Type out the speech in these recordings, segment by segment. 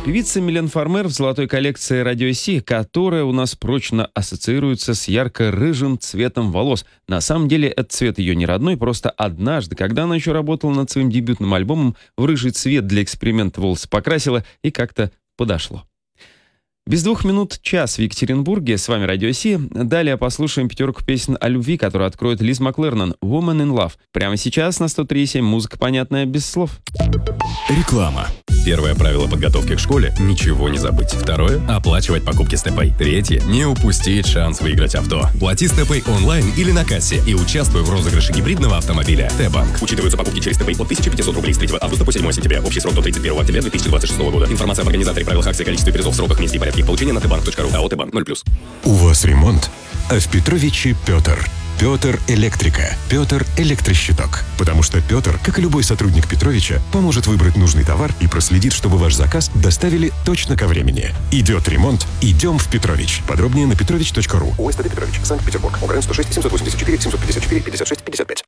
Певица Милен Фармер в золотой коллекции Радио Си, которая у нас прочно ассоциируется с ярко-рыжим цветом волос. На самом деле, этот цвет ее не родной, просто однажды, когда она еще работала над своим дебютным альбомом, в рыжий цвет для эксперимента волосы покрасила и как-то подошло. Без 2 минут час в Екатеринбурге. С вами Радио Си. Далее послушаем пятерку песен о любви, которую откроет Лиз Маклернан «Woman in Love». Прямо сейчас на 103.7 музыка, понятная без слов. Реклама. Первое правило подготовки к школе – ничего не забыть. Второе – оплачивать покупки StepPay. Третье – не упустить шанс выиграть авто. Плати StepPay онлайн или на кассе и участвуй в розыгрыше гибридного автомобиля Т-Банк. Учитываются покупки через StepPay от 1500 рублей с 3 августа по 7 сентября. Общий срок до 31 октября 2026 года. Информация об организаторе, правилах акции, количестве призов, сроках, месте и порядке их получения на tbank.ru. АО «Т-Банк» 0+. У вас ремонт? А в Петровиче Петр. Петр Электрика. Петр Электрощиток. Потому что Петр, как и любой сотрудник Петровича, поможет выбрать нужный товар и проследит, чтобы ваш заказ доставили точно ко времени. Идет ремонт, идем в Петрович. Подробнее на petrovich.ru. УСТД Петрович, Санкт-Петербург. ОГРН 106 784 754 56 55.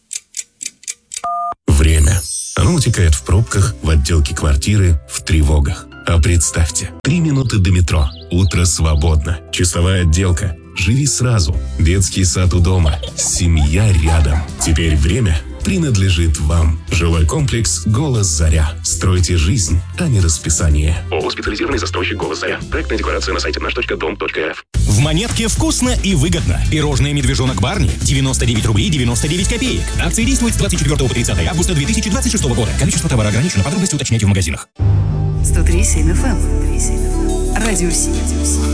Время. Оно утекает в пробках, в отделке квартиры, в тревогах. А представьте, 3 минуты до метро. Утро свободно. Чистовая отделка. Живи сразу. Детский сад у дома. Семья рядом. Теперь время принадлежит вам. Жилой комплекс «Голос Заря». Стройте жизнь, а не расписание. ООО «Специализированный застройщик «Голос Заря». Проектная декларация на сайте наш.дом.рф. В Монетке вкусно и выгодно. Пирожное «Медвежонок Барни» 99 рублей 99 копеек. Акция действует с 24 по 30 августа 2026 года. Количество товара ограничено. Подробности уточняйте в магазинах. 103.7 FM. Радио Си.